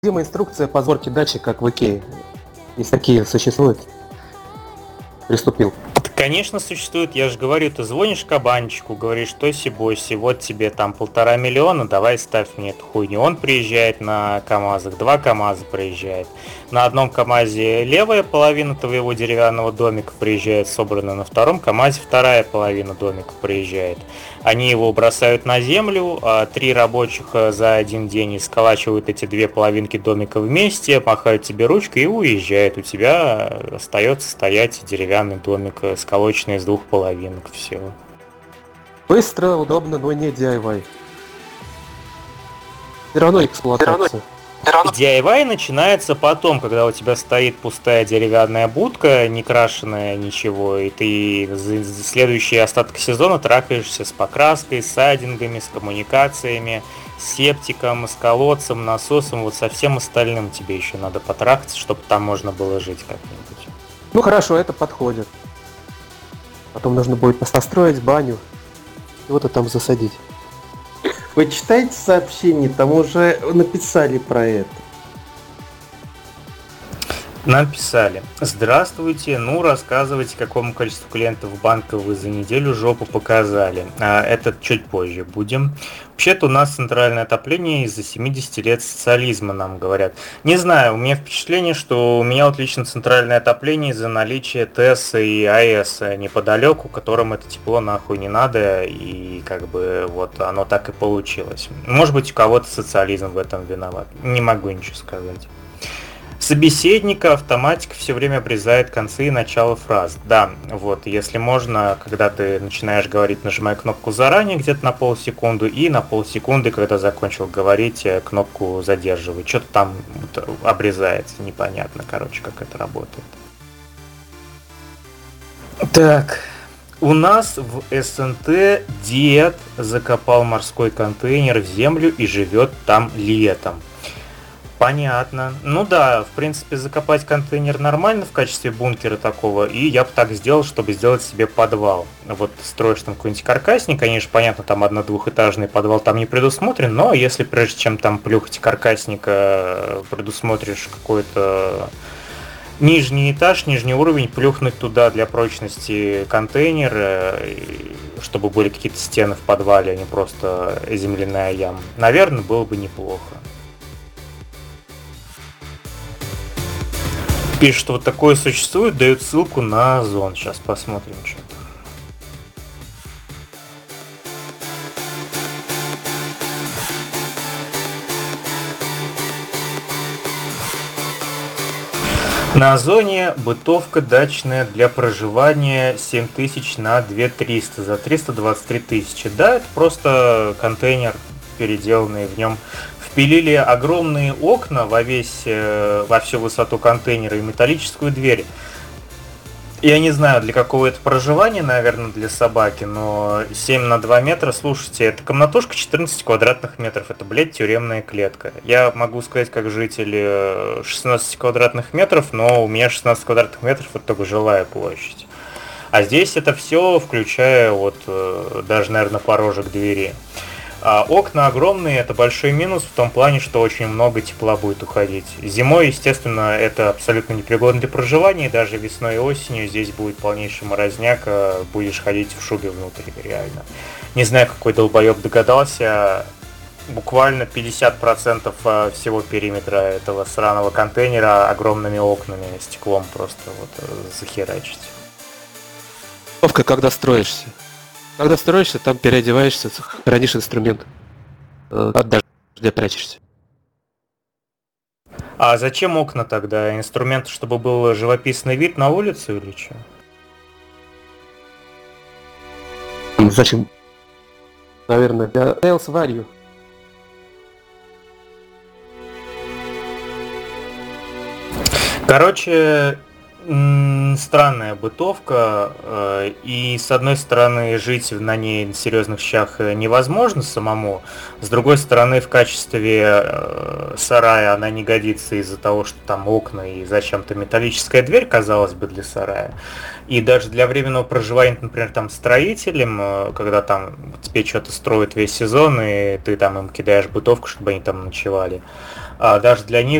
Необходима инструкция по сборке датчика, как в Икее. Если такие существуют. Приступил. Конечно, существует. Я же говорю, ты звонишь кабанчику, говоришь, тоси-боси, вот тебе там 1,5 миллиона, давай ставь мне эту хуйню. Он приезжает на КамАЗах, 2 КамАЗа приезжает. На одном КамАЗе левая половина твоего деревянного домика приезжает, собрана, на втором КамАЗе вторая половина домика приезжает. Они его бросают на землю, а 3 рабочих за один день сколачивают эти 2 половинки домика вместе, махают тебе ручкой и уезжают. У тебя остается стоять деревянный домик, сколоченный из 2 половинок. Все. Быстро, удобно, но не DIY. Все равно эксплуатация. DIY начинается потом, когда у тебя стоит пустая деревянная будка, не крашеная ничего, и ты за следующий остаток сезона трахаешься с покраской, с сайдингами, с коммуникациями, с септиком, с колодцем, насосом, вот со всем остальным тебе еще надо потрахаться, чтобы там можно было жить как-нибудь. Ну хорошо, это подходит. Потом нужно будет построить баню. И вот это там засадить. Вы читаете сообщение? Там уже написали про это. Нам писали: здравствуйте, рассказывайте, какому количеству клиентов банка вы за неделю жопу показали. Это чуть позже будем. Вообще-то у нас центральное отопление из-за 70 лет социализма, нам говорят. Не знаю, у меня впечатление, что у меня вот лично центральное отопление из-за наличия ТЭС и АЭС неподалеку, которым это тепло нахуй не надо, и как бы вот оно так и получилось. Может быть, у кого-то социализм в этом виноват. Не могу ничего сказать. Собеседника автоматика все время обрезает концы и начало фраз. Да, вот, если можно, когда ты начинаешь говорить, нажимай кнопку заранее где-то на полсекунды, и на полсекунды, когда закончил говорить, кнопку задерживай. Что-то там обрезается, непонятно, короче, как это работает. Так, у нас в СНТ дед закопал морской контейнер в землю и живет там летом. Понятно. Ну да, в принципе, закопать контейнер нормально в качестве бункера такого, и я бы так сделал, чтобы сделать себе подвал. Вот строишь там какой-нибудь каркасник, конечно, понятно, там одно-двухэтажный подвал там не предусмотрен, но если прежде чем там плюхать каркасника, предусмотришь какой-то нижний этаж, нижний уровень, плюхнуть туда для прочности контейнер, чтобы были какие-то стены в подвале, а не просто земляная яма, наверное, было бы неплохо. Пишет, что вот такое существует, дают ссылку на Озон. Сейчас посмотрим что-то. На Озоне бытовка дачная для проживания 7000 на 2300 за 323 тысячи. Да, это просто контейнер, переделанный в нем. Впилили огромные окна во всю высоту контейнера и металлическую дверь. Я не знаю, для какого это проживания, наверное, для собаки, но 7 на 2 метра, слушайте, это комнатушка 14 квадратных метров, это, блядь, тюремная клетка. Я могу сказать, как житель 16 квадратных метров, но у меня 16 квадратных метров это только жилая площадь. А здесь это все, включая вот даже, наверное, порожек двери. А окна огромные, это большой минус в том плане, что очень много тепла будет уходить. Зимой, естественно, это абсолютно непригодно для проживания, даже весной и осенью здесь будет полнейший морозняк, будешь ходить в шубе внутрь, реально. Не знаю, какой долбоеб догадался, буквально 50% всего периметра этого сраного контейнера огромными окнами, стеклом просто вот захерачить. Когда строишься. Когда строишься, там переодеваешься, хранишь инструмент. От дождя прячешься. А зачем окна тогда? Инструмент, чтобы был живописный вид на улицу или что? Зачем? Наверное, для Sales Value. Короче, Странная бытовка, и с одной стороны жить на ней на серьезных щах невозможно самому, с другой стороны в качестве сарая она не годится из-за того, что там окна и зачем-то металлическая дверь, казалось бы, для сарая. И даже для временного проживания, например, там строителям, когда там тебе что-то строят весь сезон, и ты там им кидаешь бытовку, чтобы они там ночевали, даже для них